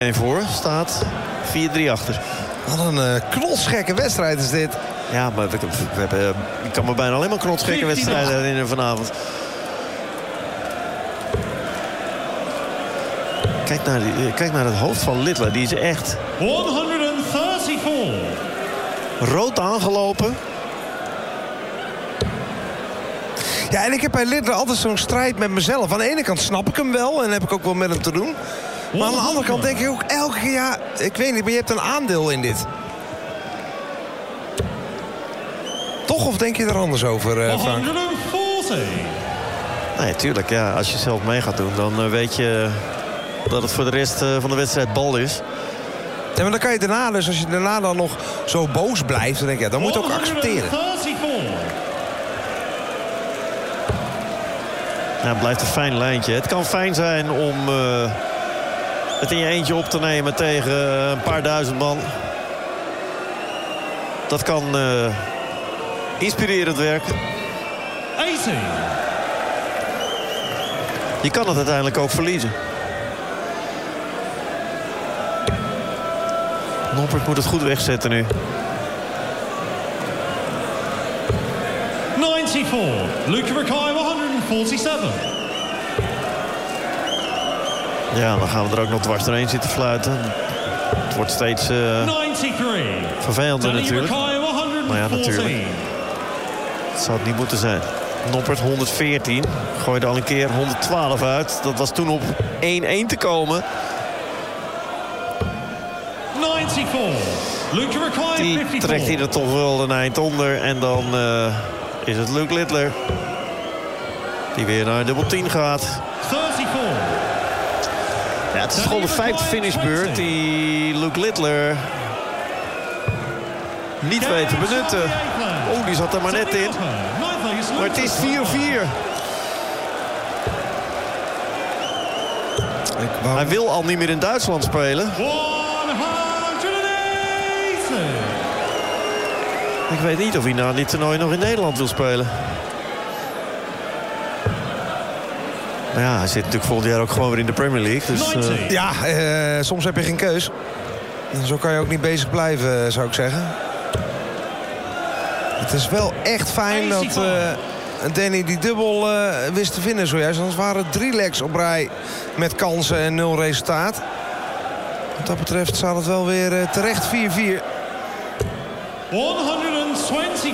1 voor. Staat 4-3 achter. Wat een knotsgekke wedstrijd is dit. Ja, maar ik kan me bijna alleen maar knotsgekke wedstrijden herinneren vanavond. Kijk naar het hoofd van Littler. Die is echt 134. rood aangelopen. Ja, en ik heb bij Littler altijd zo'n strijd met mezelf. Aan de ene kant snap ik hem wel en heb ik ook wel met hem te doen. Maar aan de andere kant denk ik ook elke keer... Ja, ik weet niet, maar je hebt een aandeel in dit. Toch, of denk je er anders over, Frank? 140. Nee, tuurlijk. Ja, als je zelf mee gaat doen, dan weet je dat het voor de rest van de wedstrijd bal is. Ja, maar dan kan je daarna, dus als je daarna dan nog zo boos blijft, dan denk ik, ja, dan moet je het ook accepteren. 134. Ja, het blijft een fijn lijntje. Het kan fijn zijn om het in je eentje op te nemen tegen een paar duizend man. Dat kan inspirerend werken. 80. Je kan het uiteindelijk ook verliezen. Noppert moet het goed wegzetten nu. 94. Luca Rakai 147. Ja, dan gaan we er ook nog dwars doorheen zitten fluiten. Het wordt steeds 93. vervelender natuurlijk. Rakai 114. Maar ja, natuurlijk. Het zou het niet moeten zijn. Noppert 114. Gooide al een keer 112 uit. Dat was toen op 1-1 te komen. 94. Luca Rakai Die 54. trekt hij er toch wel een eind onder. En dan is het Luke Littler. Die weer naar dubbel 10 gaat. 34. Ja, het is gewoon de 5e finishbeurt die Luke Littler niet weet te benutten. Oh, die zat er maar net in. Maar het is 4-4. Hij wil al niet meer in Duitsland spelen. 180. Ik weet niet of hij na dit toernooi nog in Nederland wil spelen. Maar ja, hij zit natuurlijk volgend jaar ook gewoon weer in de Premier League. Dus, Ja, soms heb je geen keus. En zo kan je ook niet bezig blijven, zou ik zeggen. Het is wel echt fijn dat Danny die dubbel wist te vinden zojuist. Anders waren het 3 legs op rij met kansen en 0 resultaat. Wat dat betreft staat het wel weer terecht 4-4. 125.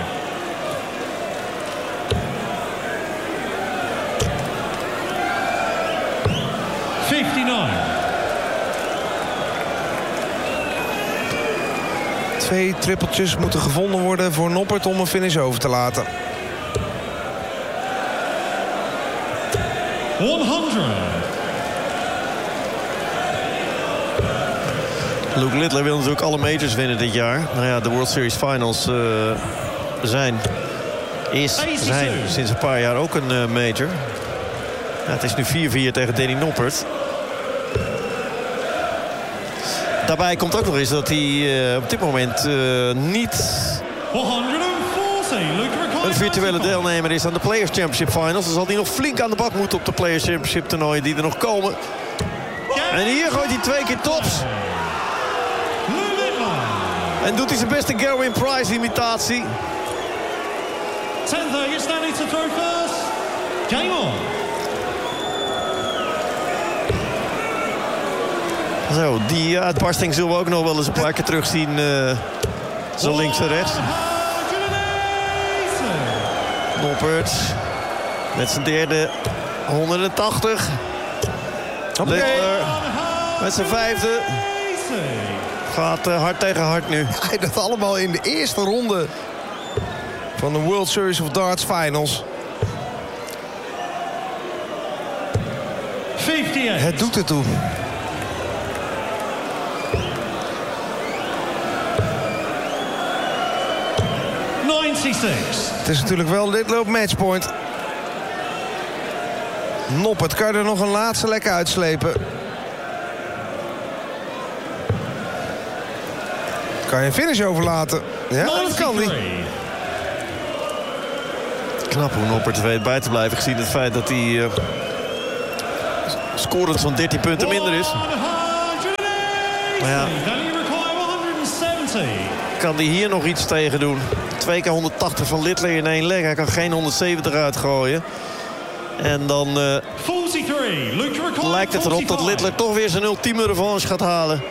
Twee trippeltjes moeten gevonden worden voor Noppert om een finish over te laten. 100. Luke Littler wil natuurlijk alle majors winnen dit jaar. Nou ja, de World Series Finals zijn sinds een paar jaar ook een major. Ja, het is nu 4-4 tegen Danny Noppert. Daarbij komt ook nog eens dat hij op dit moment niet 140. een virtuele deelnemer is aan de Players Championship Finals. Dan zal hij nog flink aan de bak moeten op de Players Championship toernooien die er nog komen. En hier gooit hij 2 keer tops. En doet hij zijn beste Gerwin Price imitatie. 10th, you're standing to throw first. Game on. Zo, die uitbarsting zullen we ook nog wel eens een paar keer terugzien. Zo links en rechts. Noppert met zijn derde 180. Littler met zijn 5e. Gaat hard tegen hard nu. Hij dat allemaal in de eerste ronde van de World Series of Darts Finals. 58. Het doet ertoe. Het is natuurlijk wel dit op matchpoint. Noppert kan er nog een laatste lekker uitslepen. Kan je een finish overlaten? Ja, dat kan niet. Knap hoe Noppert weet bij te blijven, gezien het feit dat hij scorend zo'n 13 punten minder is. Maar ja, Then you require 170. kan hij hier nog iets tegen doen? 2 keer 180 van Littler in 1 leg. Hij kan geen 170 uitgooien. En dan 43. Luke requires lijkt het erop dat Littler toch weer zijn ultieme revanche gaat halen.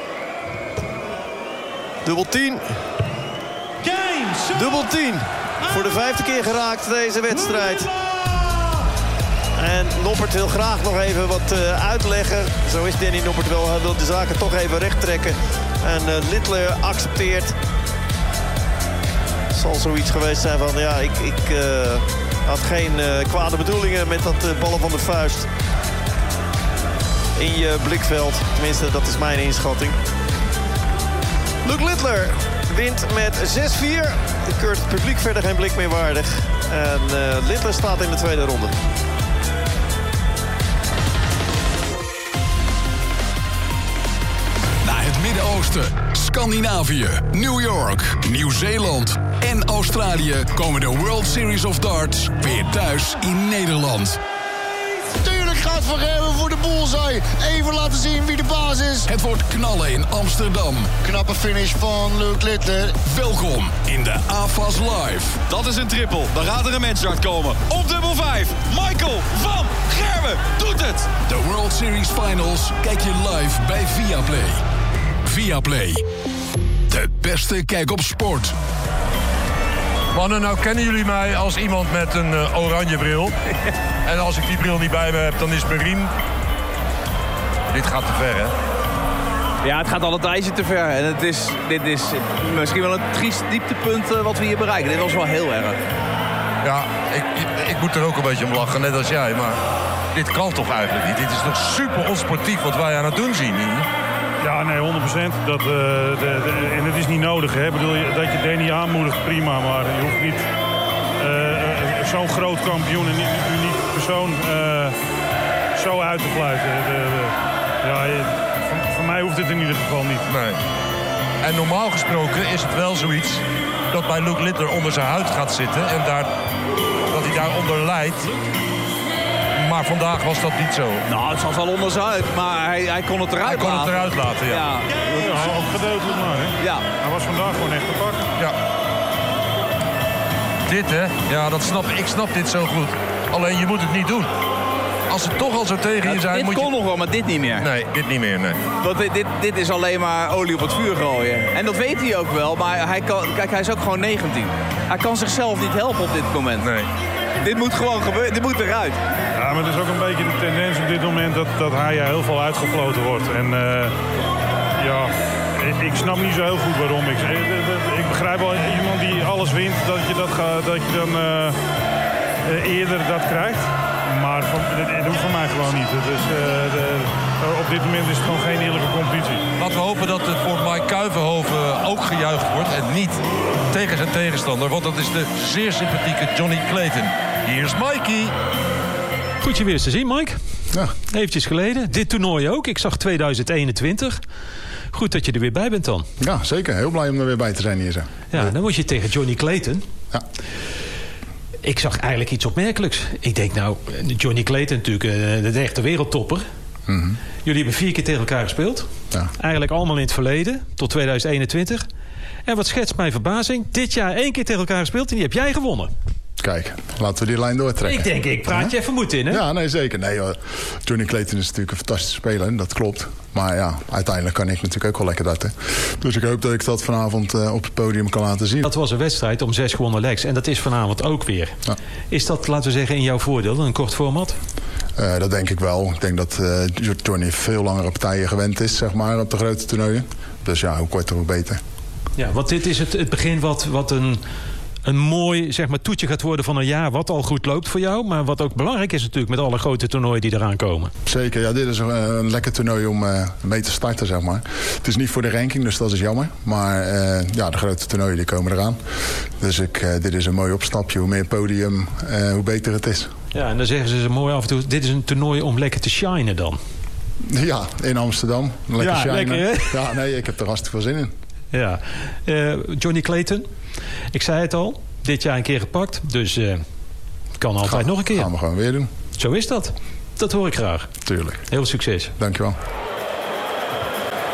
Dubbel 10. Game. Dubbel 10. Voor de 5e keer geraakt deze wedstrijd. En Noppert wil graag nog even wat uitleggen. Zo is Danny Noppert wel. Hij wil de zaken toch even recht trekken. En Littler accepteert. Het zal zoiets geweest zijn van... ja, ik had geen kwade bedoelingen met dat ballen van de vuist. In je blikveld. Tenminste, dat is mijn inschatting. Luke Littler wint met 6-4. Keurt het publiek verder geen blik meer waardig. En Littler staat in de tweede ronde. Naar het Midden-Oosten, Scandinavië, New York, Nieuw-Zeeland en Australië komen de World Series of Darts weer thuis in Nederland. Tuurlijk gaat Van Gerwen voor de bullseye. Even laten zien wie de baas is. Het wordt knallen in Amsterdam. Knappe finish van Luke Littler. Welkom in de AFAS Live. Dat is een triple. Dan gaat er een match komen. Op dubbel 5. Michael van Gerwen doet het. De World Series Finals kijk je live bij Viaplay. Viaplay. De beste kijk op sport. Mannen, nou kennen jullie mij als iemand met een oranje bril. En als ik die bril niet bij me heb, dan is mijn riem... Dit gaat te ver, hè? Ja, het gaat al een tijdje te ver. En dit is misschien wel een triest dieptepunt wat we hier bereiken. Dit was wel heel erg. Ja, ik moet er ook een beetje om lachen, net als jij. Maar dit kan toch eigenlijk niet? Dit is toch super onsportief wat wij aan het doen zien hier? Ja, nee, 100%. En het is niet nodig, hè. Ik bedoel, dat je Danny aanmoedigt, prima. Maar je hoeft niet zo'n groot kampioen en uniek persoon zo uit te fluiten. Voor mij hoeft het in ieder geval niet. Nee. En normaal gesproken is het wel zoiets dat bij Luke Littler onder zijn huid gaat zitten. En dat hij daaronder lijdt. Maar vandaag was dat niet zo. Nou, het zat wel onder zijn uit, maar hij kon het eruit laten. Hij kon het eruit laten, ja. Ook gedeeltelijk maar, hè. Ja. Hij was vandaag gewoon echt te pakken. Ja. Dit, hè? Ja, ik snap dit zo goed. Alleen, je moet het niet doen. Als ze toch al zo tegen je zijn, dit moet je... kon nog wel, maar dit niet meer. Nee, dit niet meer, nee. Want dit is alleen maar olie op het vuur gooien. En dat weet hij ook wel, maar hij is ook gewoon 19. Hij kan zichzelf niet helpen op dit moment. Nee. Dit moet gewoon gebeuren, dit moet eruit. Ja, maar het is ook een beetje de tendens op dit moment dat hij heel veel uitgefloten wordt. En ja, ik snap niet zo heel goed waarom. Ik begrijp wel iemand die alles wint, dat je dan eerder dat krijgt. Maar dat hoeft van mij gewoon niet. Op dit moment is het gewoon geen eerlijke competitie. Laten we hopen dat het voor Mike Kuivenhoven ook gejuicht wordt. En niet tegen zijn tegenstander. Want dat is de zeer sympathieke Johnny Clayton. Hier is Mikey. Goed je weer eens te zien, Mike. Ja. Eventjes geleden. Dit toernooi ook. Ik zag 2021. Goed dat je er weer bij bent dan. Ja, zeker. Heel blij om er weer bij te zijn hier. Zo. Ja, dan moet je tegen Johnny Clayton. Ja. Ik zag eigenlijk iets opmerkelijks. Ik denk nou, Johnny Clayton natuurlijk de echte wereldtopper. Mm-hmm. Jullie hebben 4 keer tegen elkaar gespeeld. Ja. Eigenlijk allemaal in het verleden, tot 2021. En wat schetst mijn verbazing? Dit jaar 1 keer tegen elkaar gespeeld en die heb jij gewonnen. Kijk, laten we die lijn doortrekken. Ik denk, ik praat je even moed in, hè? Ja, nee, zeker. Nee, Johnny Clayton is natuurlijk een fantastische speler, dat klopt. Maar ja, uiteindelijk kan ik natuurlijk ook wel lekker darten. Dus ik hoop dat ik dat vanavond op het podium kan laten zien. Dat was een wedstrijd om 6 gewonnen legs. En dat is vanavond ook weer. Ja. Is dat, laten we zeggen, in jouw voordeel, een kort format? Dat denk ik wel. Ik denk dat Johnny veel langere partijen gewend is, zeg maar, op de grote toernooien. Dus ja, hoe korter, hoe beter. Ja, want dit is het begin wat een mooi, zeg maar, toetje gaat worden van een jaar wat al goed loopt voor jou. Maar wat ook belangrijk is natuurlijk met alle grote toernooien die eraan komen. Zeker, ja, dit is een lekker toernooi om mee te starten, zeg maar. Het is niet voor de ranking, dus dat is jammer. Maar ja, de grote toernooien die komen eraan. Dus dit is een mooi opstapje. Hoe meer podium, hoe beter het is. Ja, en dan zeggen ze mooi af en toe, dit is een toernooi om lekker te shinen dan. Ja, in Amsterdam. Lekker shinen. Lekker, hè? Ja, nee, ik heb er hartstikke veel zin in. Ja, Johnny Clayton, ik zei het al, dit jaar een keer gepakt. Dus kan altijd nog een keer. Gaan we gewoon weer doen. Zo is dat. Dat hoor ik graag. Tuurlijk. Heel veel succes. Dankjewel.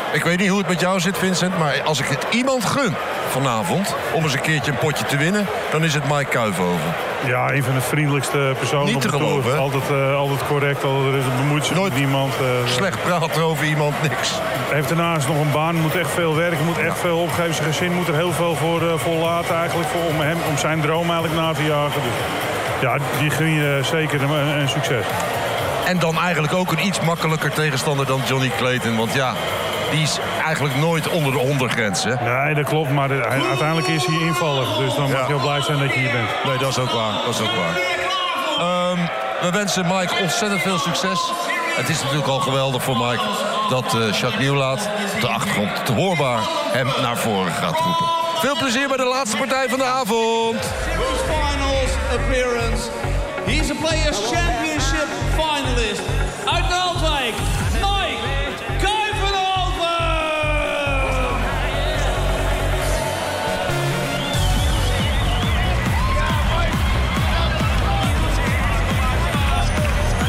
Ik weet niet hoe het met jou zit, Vincent, maar als ik het iemand gun vanavond om eens een keertje een potje te winnen, dan is het Mike Kuijvenhoven. Ja, een van de vriendelijkste personen Niet op te de tour. geloven, hè? Altijd correct, bemoeit zich Nooit met niemand. Slecht praten over iemand, niks. Hij heeft daarnaast nog een baan, moet echt veel werken, moet echt veel opgeven. Zijn gezin moet er heel veel voor laten eigenlijk, om zijn droom eigenlijk na te jagen. Dus ja, die gun je zeker een succes. En dan eigenlijk ook een iets makkelijker tegenstander dan Johnny Clayton, want ja, die is eigenlijk nooit onder de 100 grens, hè? Nee, dat klopt, maar uiteindelijk is hij invaller. Dus dan mag je wel blij zijn dat je hier bent. Nee, dat is ook waar. We wensen Mike ontzettend veel succes. Het is natuurlijk al geweldig voor Mike dat Jacques Nieuwlaat op de achtergrond te hoorbaar hem naar voren gaat roepen. Veel plezier bij de laatste partij van de avond. His finals appearance. He's a Players Championship finalist. Uit